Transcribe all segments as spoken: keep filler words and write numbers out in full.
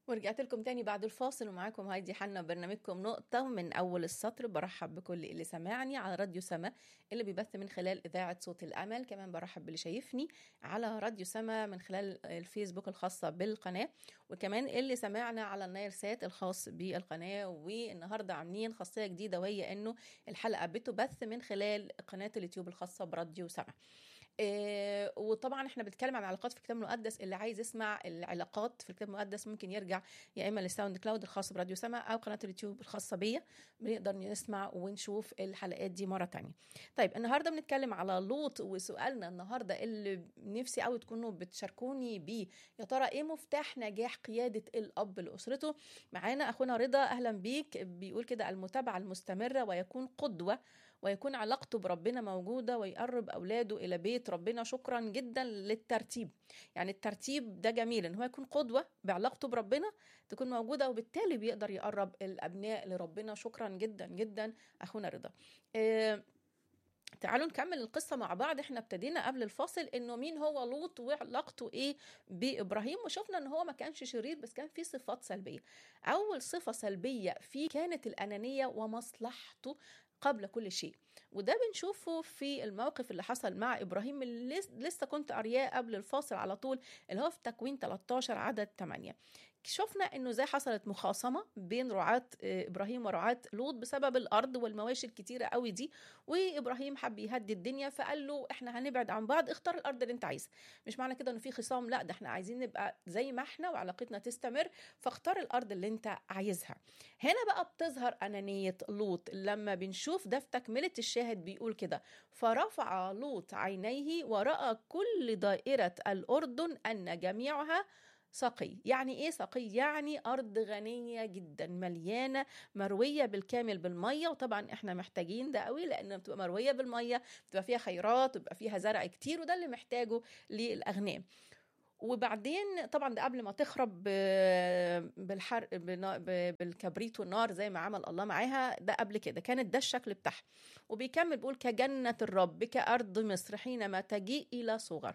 ورجعت لكم تاني بعد الفاصل، ومعاكم هايدي حنا برنامجكم نقطة من أول السطر. برحب بكل اللي سمعني على راديو سما اللي بيبث من خلال إذاعة صوت الأمل. كمان برحب باللي شايفني على راديو سما من خلال الفيسبوك الخاصة بالقناة، وكمان اللي سمعنا على النايل سات الخاص بالقناة. والنهاردة عاملين خاصية جديدة، وهي إنه الحلقة بتبث من خلال قناة اليوتيوب الخاصة براديو سما. إيه، وطبعا احنا بنتكلم عن العلاقات في الكتاب المقدس. اللي عايز يسمع العلاقات في الكتاب المقدس ممكن يرجع يا اما للساوند كلاود الخاص براديو سما او قناه اليوتيوب الخاصه بيا، بنقدر نسمع ونشوف الحلقات دي مره تانية. طيب النهارده بنتكلم على لوط، وسؤالنا النهارده اللي نفسي قوي تكونوا بتشاركوني بيه، يا ترى ايه مفتاح نجاح قياده الاب لاسرته؟ معانا اخونا رضا، اهلا بيك. بيقول كده: المتابعه المستمره، ويكون قدوه، ويكون علاقته بربنا موجودة، ويقرب أولاده إلى بيت ربنا. شكرا جدا للترتيب. يعني الترتيب ده جميل، إن هو يكون قدوة بعلاقته بربنا تكون موجودة، وبالتالي بيقدر يقرب الأبناء لربنا. شكرا جدا جدا أخونا رضا. إيه، تعالوا نكمل القصة مع بعض. احنا ابتدينا قبل الفاصل انه مين هو لوط وعلاقته ايه بإبراهيم، وشفنا ان هو ما كانش شرير، بس كان فيه صفات سلبية. اول صفة سلبية فيه كانت الأنانية ومصلحته قبل كل شيء، وده بنشوفه في الموقف اللي حصل مع إبراهيم اللي لسه كنت قرياه قبل الفاصل على طول، اللي هو في تكوين ثلاثة عشر عدد ثمانية. شفنا انه زي حصلت مخاصمة بين رعاة إبراهيم ورعاة لوط بسبب الأرض والمواشي الكتيرة قوي دي، وإبراهيم حب يهدي الدنيا فقال له احنا هنبعد عن بعض، اختار الأرض اللي انت عايزها. مش معنى كده انه في خصام، لا، ده احنا عايزين نبقى زي ما احنا وعلاقتنا تستمر، فاختار الأرض اللي انت عايزها. هنا بقى بتظهر أنانية لوط لما بنشوف ده في تكملة الشاهد. بيقول كده: فرفع لوط عينيه ورأى كل دائرة الأردن أن جميعها سقي. يعني ايه سقي؟ يعني ارض غنيه جدا مليانه مرويه بالكامل بالميه، وطبعا احنا محتاجين ده قوي، لان بتبقى مرويه بالميه بتبقى فيها خيرات وبيبقى فيها زرع كتير، وده اللي محتاجه للاغنام. وبعدين طبعا ده قبل ما تخرب بالحرق بالكبريت والنار زي ما عمل الله معاها، ده قبل كده كانت ده الشكل بتاعها. وبيكمل بيقول: كجنة الرب كأرض مصر حينما تجيء إلى صغر.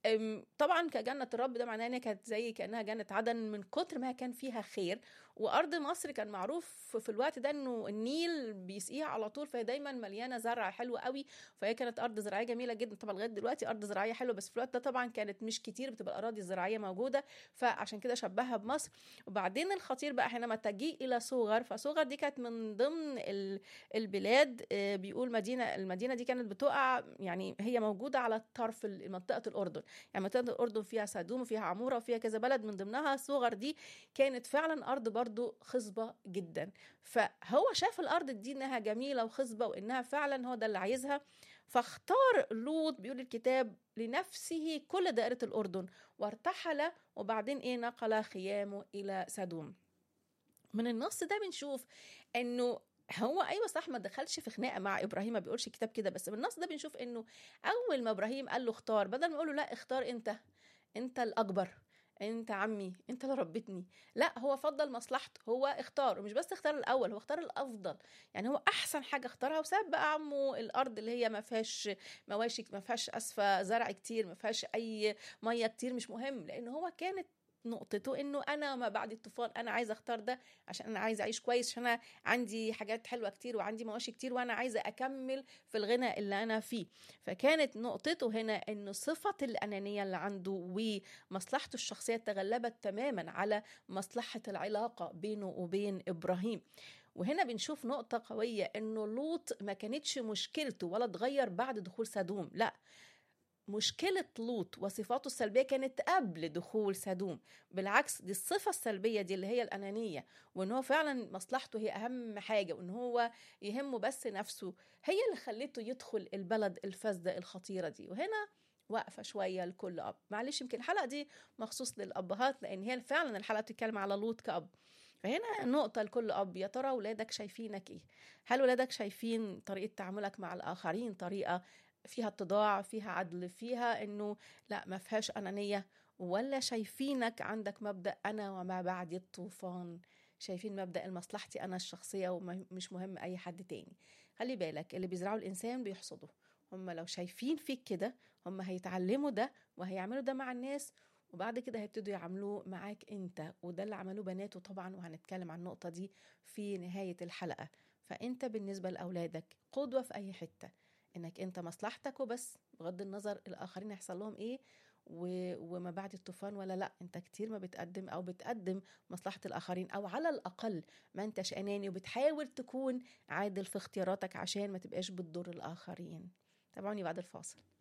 طبعا كجنة الرب ده معناه انها كانت زي كأنها جنة عدن من كتر ما كان فيها خير. وأرض مصر كان معروف في الوقت ده انه النيل بيسقيها على طول، فهي دايما مليانة زرع حلو قوي، فهي كانت أرض زراعية جميلة جدا. طبعا لغاية دلوقتي أرض زراعية حلوة، بس في الوقت ده طبعا كانت مش كتير بتبقى الأراضي الزراعية موجودة، فعشان كده شبهها بمصر. وبعدين الخطير بقى حينما تجيء إلى صغر، فصغر دي كانت من ضمن البلاد. بيقول مدينة المدينة دي كانت بتقع، يعني هي موجودة على طرف منطقة الأردن. يعني منطقة الأردن فيها سدوم وفيها عمورة وفيها كذا بلد، من ضمنها صغر دي كانت فعلا أرض برضو خصبة جدا. فهو شاف الأرض دي إنها جميلة وخصبة وإنها فعلا هو ده اللي عايزها، فاختار لوط بيقول الكتاب لنفسه كل دائرة الأردن وارتحل، وبعدين إيه نقل خيامه إلى سدوم. من النص ده بنشوف إنه هو ايوه صح ما دخلش في خناقه مع ابراهيم، ما بيقولش الكتاب كده، بس من النص ده بنشوف انه اول ما ابراهيم قال له اختار، بدل ما يقول له لا اختار انت انت الاكبر، انت عمي، انت اللي ربيتني، لا هو فضل مصلحته، هو اختار. ومش بس اختار الاول، هو اختار الافضل، يعني هو احسن حاجه اختارها، وساب بقى عمه الارض اللي هي ما فيهاش مواشي، ما فيهاش اسفه زرع كتير، ما فيهاش اي ميه كتير، مش مهم، لان هو كانت نقطته انه انا ما بعد الطوفان انا عايزه اختار ده، عشان انا عايزه اعيش كويس، عشان انا عندي حاجات حلوه كتير وعندي مواشي كتير وانا عايزه اكمل في الغنى اللي انا فيه. فكانت نقطته هنا انه صفه الانانيه اللي عنده ومصلحته الشخصيه تغلبت تماما على مصلحه العلاقه بينه وبين ابراهيم. وهنا بنشوف نقطه قويه، انه لوط ما كانتش مشكلته ولا اتغير بعد دخول سدوم، لا، مشكلة لوط وصفاته السلبية كانت قبل دخول سدوم. بالعكس، دي الصفة السلبية دي اللي هي الأنانية، وإن هو فعلا مصلحته هي أهم حاجة، وإن هو يهمه بس نفسه، هي اللي خلته يدخل البلد الفاسدة الخطيرة دي. وهنا واقفة شوية لكل أب، معلش يمكن الحلقة دي مخصوص للأبهات، لأن هي فعلا الحلقة بتتكلم على لوط كأب. فهنا نقطة لكل أب: يا ترى ولادك شايفينك إيه؟ هل ولادك شايفين طريقة تعاملك مع الآخرين طريقة فيها اتضاع، فيها عدل، فيها انه لا ما فيهاش انانيه، ولا شايفينك عندك مبدا انا وما بعد الطوفان، شايفين مبدا المصلحتي انا الشخصيه ومش مهم اي حد تاني؟ خلي بالك، اللي بيزرعوا الانسان بيحصدوا. هم لو شايفين فيك كده هم هيتعلموا ده وهيعملوا ده مع الناس، وبعد كده هيبتدوا يعاملوه معاك انت، وده اللي عملوه بناته طبعا، وهنتكلم عن النقطة دي في نهاية الحلقة. فانت بالنسبة لأولادك قدوة في اي حتة، انك انت مصلحتك وبس، بغض النظر الاخرين هيحصل لهم ايه و... وما بعد الطوفان ولا لا. انت كتير ما بتقدم او بتقدم مصلحة الاخرين، او على الاقل ما انتش اناني، وبتحاول تكون عادل في اختياراتك عشان ما تبقاش بتضر الاخرين. تابعوني بعد الفاصل.